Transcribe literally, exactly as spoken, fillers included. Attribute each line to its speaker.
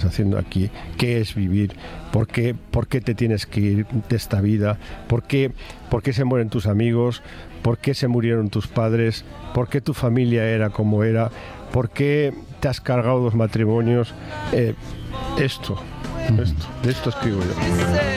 Speaker 1: haciendo aquí, qué es vivir, por qué, por qué te tienes que ir de esta vida, por qué, por qué se mueren tus amigos, por qué se murieron tus padres, por qué tu familia era como era, por qué te has cargado dos matrimonios. Eh, esto, esto, de esto escribo yo.